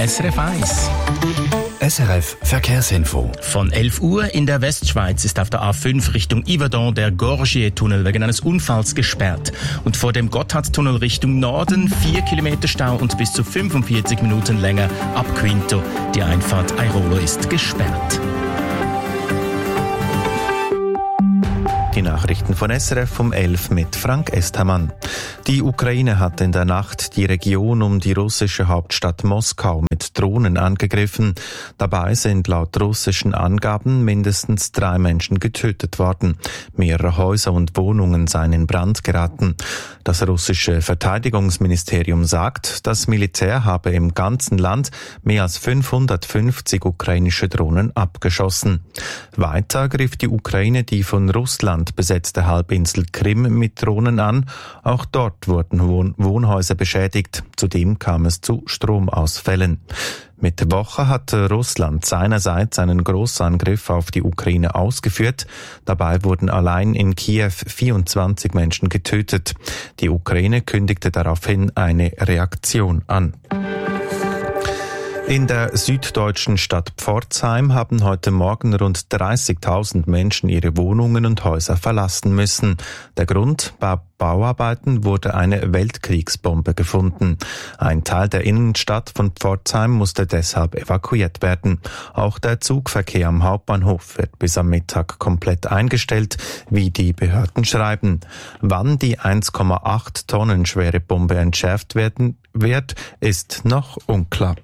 SRF 1. SRF Verkehrsinfo. Von 11 Uhr in der Westschweiz ist auf der A5 Richtung Yverdon der Gorgier-Tunnel wegen eines Unfalls gesperrt. Und vor dem Gotthardtunnel Richtung Norden 4 Kilometer Stau und bis zu 45 Minuten länger ab Quinto. Die Einfahrt Airolo ist gesperrt. Die Nachrichten von SRF um 11 mit Frank Estermann. Die Ukraine hat in der Nacht die Region um die russische Hauptstadt Moskau mit Drohnen angegriffen. Dabei sind laut russischen Angaben mindestens 3 Menschen getötet worden. Mehrere Häuser und Wohnungen seien in Brand geraten. Das russische Verteidigungsministerium sagt, das Militär habe im ganzen Land mehr als 550 ukrainische Drohnen abgeschossen. Weiter griff die Ukraine die von Russland besetzte Halbinsel Krim mit Drohnen an. Auch dort wurden Wohnhäuser beschädigt. Zudem kam es zu Stromausfällen. Mitte Woche hat Russland seinerseits einen Großangriff auf die Ukraine ausgeführt. Dabei wurden allein in Kiew 24 Menschen getötet. Die Ukraine kündigte daraufhin eine Reaktion an. In der süddeutschen Stadt Pforzheim haben heute Morgen rund 30.000 Menschen ihre Wohnungen und Häuser verlassen müssen. Der Grund: bei Bauarbeiten wurde eine Weltkriegsbombe gefunden. Ein Teil der Innenstadt von Pforzheim musste deshalb evakuiert werden. Auch der Zugverkehr am Hauptbahnhof wird bis am Mittag komplett eingestellt, wie die Behörden schreiben. Wann die 1,8 Tonnen schwere Bombe entschärft werden wird, ist noch unklar.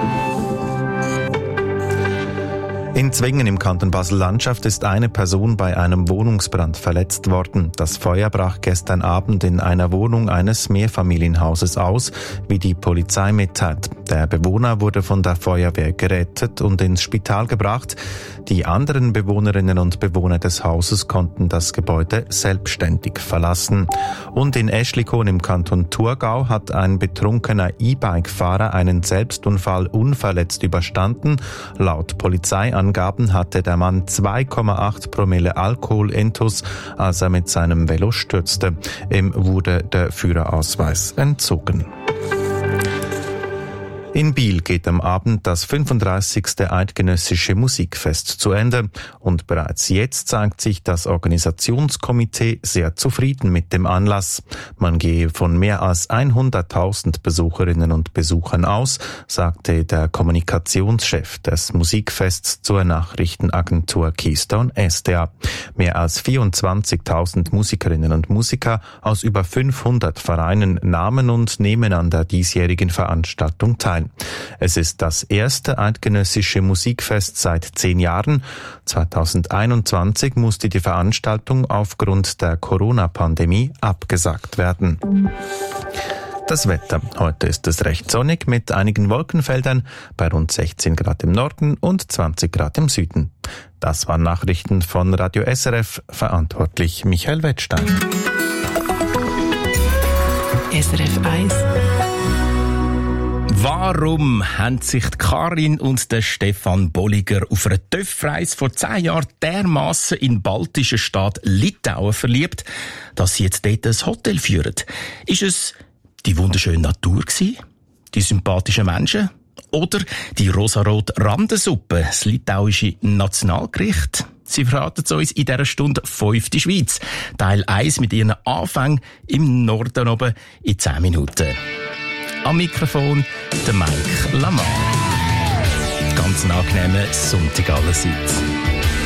In Zwingen im Kanton Basel-Landschaft ist eine Person bei einem Wohnungsbrand verletzt worden. Das Feuer brach gestern Abend in einer Wohnung eines Mehrfamilienhauses aus, wie die Polizei mitteilt. Der Bewohner wurde von der Feuerwehr gerettet und ins Spital gebracht. Die anderen Bewohnerinnen und Bewohner des Hauses konnten das Gebäude selbstständig verlassen. Und in Eschlikon im Kanton Thurgau hat ein betrunkener E-Bike-Fahrer einen Selbstunfall unverletzt überstanden. Laut Polizeiangaben hatte der Mann 2,8 Promille Alkoholintus, als er mit seinem Velo stürzte. Ihm wurde der Führerausweis entzogen. In Biel geht am Abend das 35. Eidgenössische Musikfest zu Ende und bereits jetzt zeigt sich das Organisationskomitee sehr zufrieden mit dem Anlass. Man gehe von mehr als 100.000 Besucherinnen und Besuchern aus, sagte der Kommunikationschef des Musikfests zur Nachrichtenagentur Keystone SDA. Mehr als 24.000 Musikerinnen und Musiker aus über 500 Vereinen nahmen und nehmen an der diesjährigen Veranstaltung teil. Es ist das erste eidgenössische Musikfest seit 10 Jahren. 2021 musste die Veranstaltung aufgrund der Corona-Pandemie abgesagt werden. Das Wetter. Heute ist es recht sonnig mit einigen Wolkenfeldern bei rund 16 Grad im Norden und 20 Grad im Süden. Das waren Nachrichten von Radio SRF, verantwortlich Michael Wettstein. SRF 1. Warum haben sich Karin und der Stefan Bolliger auf einer TÜV-Reise vor 10 Jahren dermassen in den baltischen Staat Litauen verliebt, dass sie jetzt dort ein Hotel führen? Ist es die wunderschöne Natur gewesen? Die sympathischen Menschen? Oder die rosarote Randensuppe, das litauische Nationalgericht? Sie verraten es uns in dieser Stunde 5 die Schweiz. Teil 1 mit ihren Anfängen im Norden oben in 10 Minuten. Am Mikrofon der Mike Lamar. Ganz einen angenehmen Sonntag allerseits.